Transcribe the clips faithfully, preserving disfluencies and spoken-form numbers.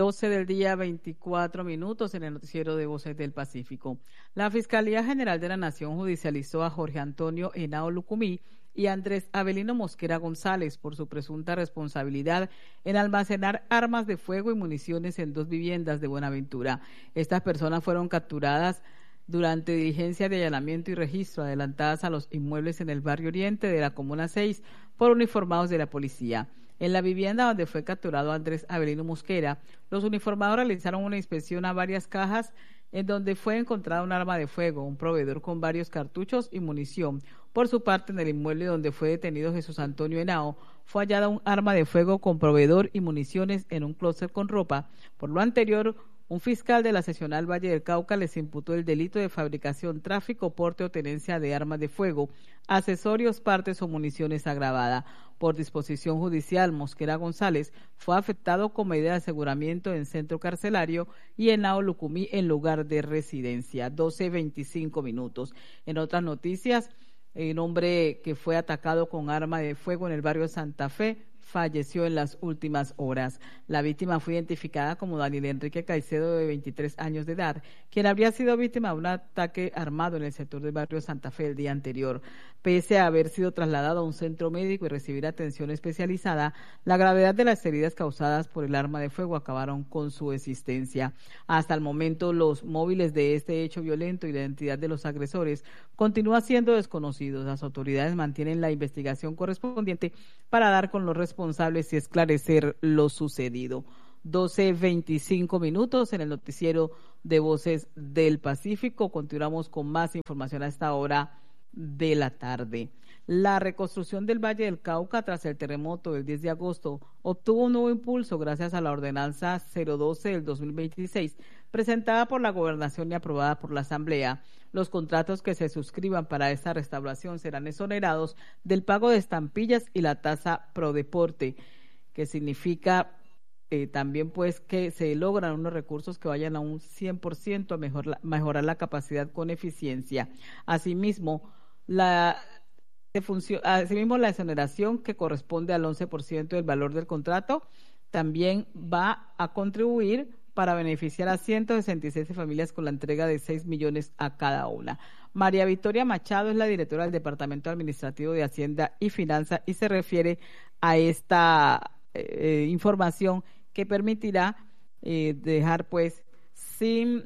doce del día, veinticuatro minutos en el noticiero de Voces del Pacífico. La Fiscalía General de la Nación judicializó a Jorge Antonio Henao Lucumí y Andrés Avelino Mosquera González por su presunta responsabilidad en almacenar armas de fuego y municiones en dos viviendas de Buenaventura. Estas personas fueron capturadas durante diligencia de allanamiento y registro adelantadas a los inmuebles en el barrio Oriente de la Comuna seis por uniformados de la policía. En la vivienda donde fue capturado Andrés Avelino Mosquera, los uniformados realizaron una inspección a varias cajas en donde fue encontrada un arma de fuego, un proveedor con varios cartuchos y munición. Por su parte, en el inmueble donde fue detenido Jesús Antonio Henao, fue hallada un arma de fuego con proveedor y municiones en un closet con ropa. Por lo anterior, un fiscal de la seccional Valle del Cauca les imputó el delito de fabricación, tráfico, porte o tenencia de armas de fuego, accesorios, partes o municiones agravada. Por disposición judicial, Mosquera González fue afectado con medida de aseguramiento en centro carcelario y Henao Lucumí en lugar de residencia. doce veinticinco minutos. En otras noticias, el hombre que fue atacado con arma de fuego en el barrio Santa Fe falleció en las últimas horas. La víctima fue identificada como Daniel Enrique Caicedo, de veintitrés años de edad, quien habría sido víctima de un ataque armado en el sector del barrio Santa Fe el día anterior. Pese a haber sido trasladado a un centro médico y recibir atención especializada, la gravedad de las heridas causadas por el arma de fuego acabaron con su existencia. Hasta el momento, los móviles de este hecho violento y la identidad de los agresores continúan siendo desconocidos. Las autoridades mantienen la investigación correspondiente para dar con los responsables y esclarecer lo sucedido. doce veinticinco minutos en el noticiero de Voces del Pacífico. Continuamos con más información a esta hora de la tarde. La reconstrucción del Valle del Cauca tras el terremoto del diez de agosto obtuvo un nuevo impulso gracias a la ordenanza cero doce del dos mil veintiséis presentada por la Gobernación y aprobada por la Asamblea. Los contratos que se suscriban para esta restauración serán exonerados del pago de estampillas y la tasa Prodeporte, que significa eh, también pues que se logran unos recursos que vayan a un cien por ciento a mejor, mejorar la capacidad con eficiencia. Asimismo, la de función, asimismo, la exoneración que corresponde al once por ciento del valor del contrato también va a contribuir para beneficiar a ciento sesenta y seis familias con la entrega de seis millones a cada una. María Victoria Machado es la directora del Departamento Administrativo de Hacienda y Finanzas y se refiere a esta eh, información que permitirá eh, dejar pues sin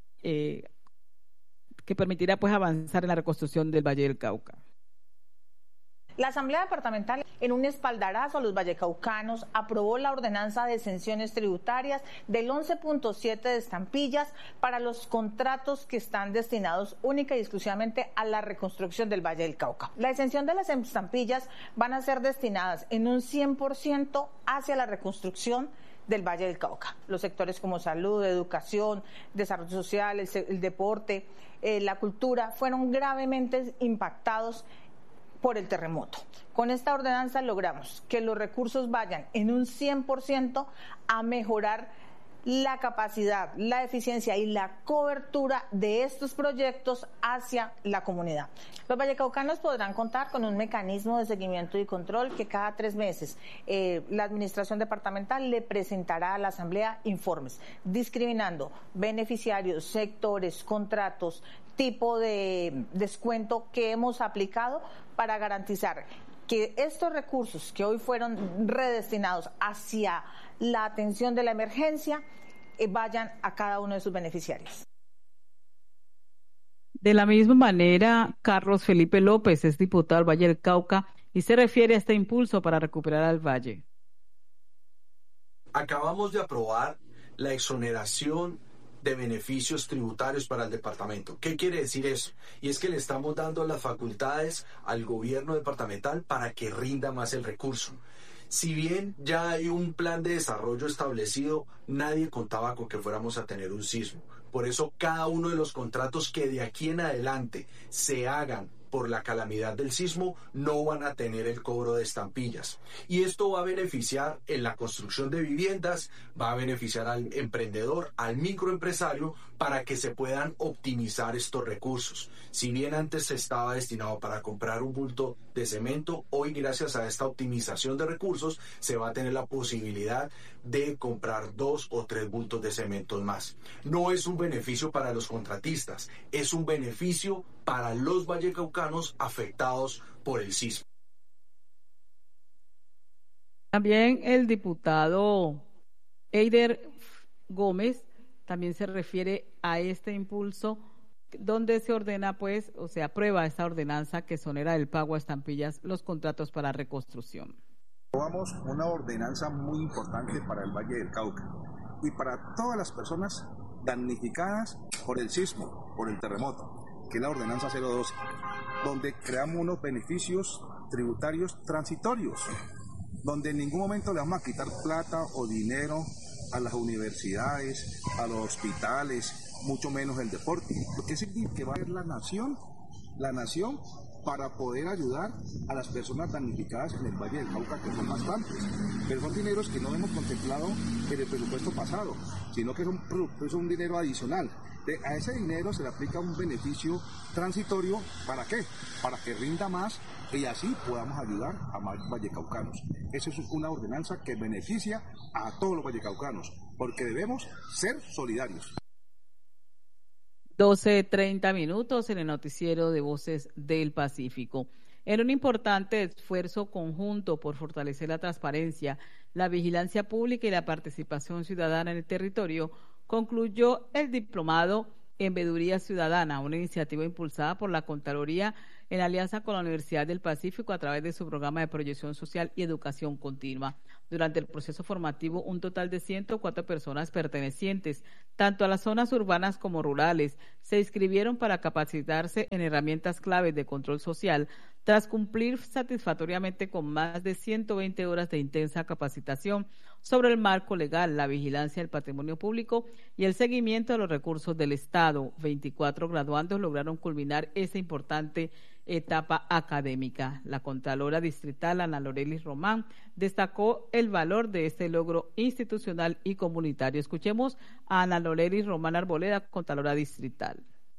eh, que permitirá pues avanzar en la reconstrucción del Valle del Cauca. La Asamblea Departamental, en un espaldarazo a los vallecaucanos, aprobó la ordenanza de exenciones tributarias del once punto siete de estampillas para los contratos que están destinados única y exclusivamente a la reconstrucción del Valle del Cauca. La exención de las estampillas van a ser destinadas en un cien por ciento hacia la reconstrucción del Valle del Cauca. Los sectores como salud, educación, desarrollo social, el, el deporte, eh, la cultura fueron gravemente impactados por el terremoto. Con esta ordenanza logramos que los recursos vayan en un cien por ciento a mejorar la capacidad, la eficiencia y la cobertura de estos proyectos hacia la comunidad. Los vallecaucanos podrán contar con un mecanismo de seguimiento y control que cada tres meses eh, la administración departamental le presentará a la Asamblea informes, discriminando beneficiarios, sectores, contratos, tipo de descuento que hemos aplicado para garantizar que estos recursos que hoy fueron redestinados hacia la atención de la emergencia eh, vayan a cada uno de sus beneficiarios. De la misma manera, Carlos Felipe López es diputado del Valle del Cauca y se refiere a este impulso para recuperar al Valle. Acabamos de aprobar la exoneración de beneficios tributarios para el departamento. ¿Qué quiere decir eso? Y es que le estamos dando las facultades al gobierno departamental para que rinda más el recurso. Si bien ya hay un plan de desarrollo establecido, nadie contaba con que fuéramos a tener un sismo. Por eso cada uno de los contratos que de aquí en adelante se hagan por la calamidad del sismo no van a tener el cobro de estampillas. Y esto va a beneficiar en la construcción de viviendas, va a beneficiar al emprendedor, al microempresario, para que se puedan optimizar estos recursos. Si bien antes se estaba destinado para comprar un bulto de cemento, hoy gracias a esta optimización de recursos se va a tener la posibilidad de comprar dos o tres bultos de cemento más. No es un beneficio para los contratistas, es un beneficio para los vallecaucanos afectados por el sismo. También el diputado Eider Gómez también se refiere a este impulso donde se ordena, pues, o se aprueba esta ordenanza que exonera del pago a estampillas los contratos para reconstrucción. Aprobamos una ordenanza muy importante para el Valle del Cauca y para todas las personas damnificadas por el sismo, por el terremoto, que es la ordenanza cero doce, donde creamos unos beneficios tributarios transitorios, donde en ningún momento le vamos a quitar plata o dinero a las universidades, a los hospitales, mucho menos el deporte. Lo que significa que va a ser la nación, la nación para poder ayudar a las personas damnificadas en el Valle del Cauca, que son bastantes. Pero son dineros que no hemos contemplado en el presupuesto pasado, sino que son, es un dinero adicional. De, a ese dinero se le aplica un beneficio transitorio, ¿para qué? Para que rinda más y así podamos ayudar a más vallecaucanos. Esa es una ordenanza que beneficia a todos los vallecaucanos, porque debemos ser solidarios. doce treinta minutos en el noticiero de Voces del Pacífico. En un importante esfuerzo conjunto por fortalecer la transparencia, la vigilancia pública y la participación ciudadana en el territorio, concluyó el diplomado en Veeduría Ciudadana, una iniciativa impulsada por la Contraloría en alianza con la Universidad del Pacífico a través de su programa de proyección social y educación continua. Durante el proceso formativo, un total de ciento cuatro personas pertenecientes, tanto a las zonas urbanas como rurales, se inscribieron para capacitarse en herramientas claves de control social, tras cumplir satisfactoriamente con más de ciento veinte horas de intensa capacitación sobre el marco legal, la vigilancia del patrimonio público y el seguimiento de los recursos del Estado. veinticuatro graduandos lograron culminar esta importante etapa académica. La Contralora Distrital, Ana Lorelis Román, destacó el valor de este logro institucional y comunitario. Escuchemos a Ana Lorelis Román Arboleda, Contralora Distrital.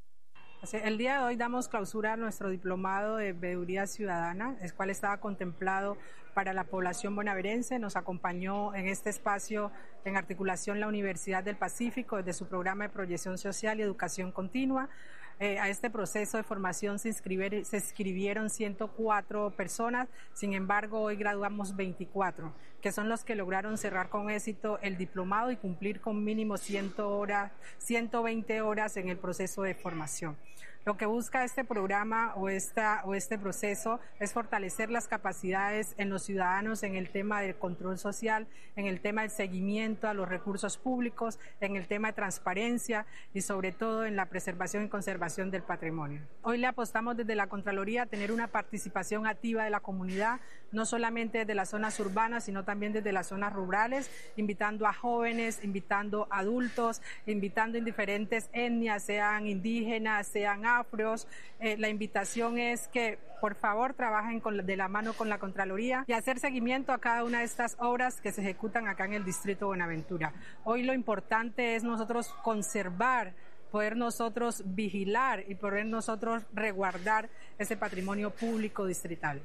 El día de hoy damos clausura a nuestro diplomado de Veeduría Ciudadana, el cual estaba contemplado para la población bonaerense. Nos acompañó en este espacio en articulación la Universidad del Pacífico desde su programa de proyección social y educación continua. Eh, a este proceso de formación se inscribieron, se inscribieron ciento cuatro personas, sin embargo hoy graduamos veinticuatro, que son los que lograron cerrar con éxito el diplomado y cumplir con mínimo cien horas, ciento veinte horas en el proceso de formación. Lo que busca este programa o, esta, o este proceso es fortalecer las capacidades en los ciudadanos en el tema del control social, en el tema del seguimiento a los recursos públicos, en el tema de transparencia y sobre todo en la preservación y conservación del patrimonio. Hoy le apostamos desde la Contraloría a tener una participación activa de la comunidad, no solamente desde las zonas urbanas, sino también desde las zonas rurales, invitando a jóvenes, invitando a adultos, invitando en diferentes etnias, sean indígenas, sean afros. Eh, la invitación es que por favor trabajen con, de la mano con la Contraloría y hacer seguimiento a cada una de estas obras que se ejecutan acá en el Distrito Buenaventura. Hoy lo importante es nosotros conservar, poder nosotros vigilar y poder nosotros resguardar ese patrimonio público distrital.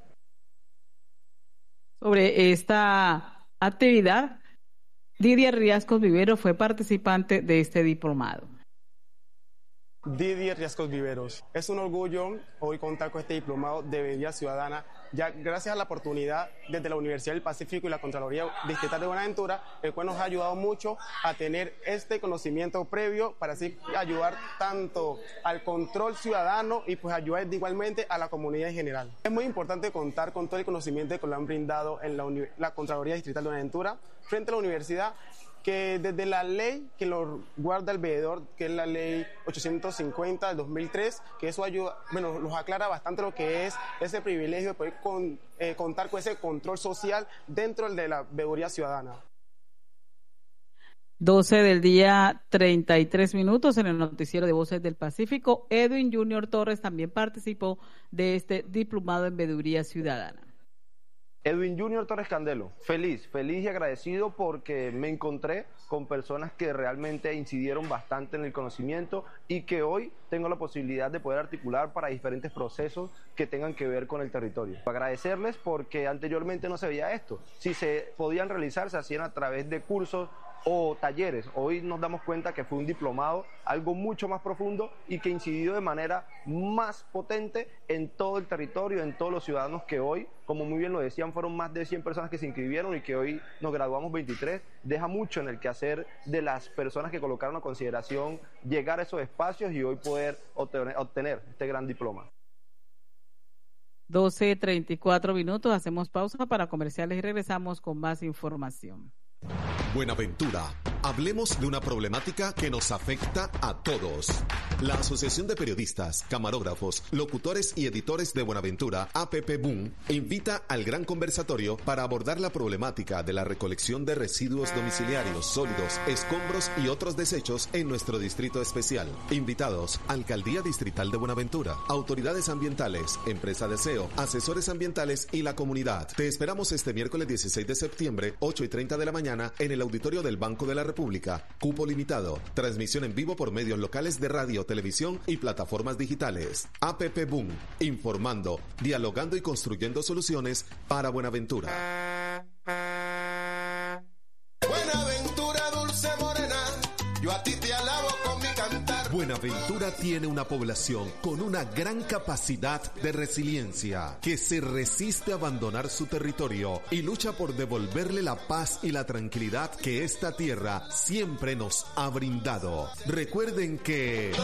Sobre esta actividad, Didier Riascos Vivero fue participante de este diplomado. Didier Riascos Viveros. Es un orgullo hoy contar con este diplomado de Veeduría Ciudadana, ya gracias a la oportunidad desde la Universidad del Pacífico y la Contraloría Distrital de Buenaventura, el cual nos ha ayudado mucho a tener este conocimiento previo para así ayudar tanto al control ciudadano y pues ayudar igualmente a la comunidad en general. Es muy importante contar con todo el conocimiento que lo han brindado en la, la Contraloría Distrital de Buenaventura frente a la universidad, que desde la ley que lo guarda el veedor, que es la ley ochocientos cincuenta del dos mil tres, que eso ayuda, bueno, nos aclara bastante lo que es ese privilegio de poder con, eh, contar con ese control social dentro de la veeduría ciudadana. doce del día, treinta y tres minutos en el noticiero de Voces del Pacífico. Edwin Junior Torres también participó de este diplomado en Veeduría Ciudadana. Edwin Junior Torres Candelo, feliz, feliz y agradecido porque me encontré con personas que realmente incidieron bastante en el conocimiento y que hoy tengo la posibilidad de poder articular para diferentes procesos que tengan que ver con el territorio. Agradecerles porque anteriormente no se veía esto. Si se podían realizar, se hacían a través de cursos o talleres. Hoy nos damos cuenta que fue un diplomado, algo mucho más profundo y que incidió de manera más potente en todo el territorio, en todos los ciudadanos que hoy, como muy bien lo decían, fueron más de cien personas que se inscribieron y que hoy nos graduamos veintitrés. Deja mucho en el quehacer de las personas que colocaron a consideración llegar a esos espacios y hoy poder obtener, obtener este gran diploma. doce treinta y cuatro minutos, hacemos pausa para comerciales y regresamos con más información. Buenaventura, hablemos de una problemática que nos afecta a todos. La Asociación de Periodistas, Camarógrafos, Locutores y Editores de Buenaventura, A P P Boom, invita al gran conversatorio para abordar la problemática de la recolección de residuos domiciliarios, sólidos, escombros y otros desechos en nuestro distrito especial. Invitados, Alcaldía Distrital de Buenaventura, autoridades ambientales, empresa de aseo, asesores ambientales y la comunidad. Te esperamos este miércoles dieciséis de septiembre, ocho y treinta de la mañana, en el auditorio del Banco de la República. Cupo limitado. Transmisión en vivo por medios locales de radio, televisión y plataformas digitales. A P P Boom, informando, dialogando y construyendo soluciones para Buenaventura. Buenaventura, dulce morena, yo a ti te alabo con mi cantar. Buenaventura tiene una población con una gran capacidad de resiliencia, que se resiste a abandonar su territorio y lucha por devolverle la paz y la tranquilidad que esta tierra siempre nos ha brindado. Recuerden que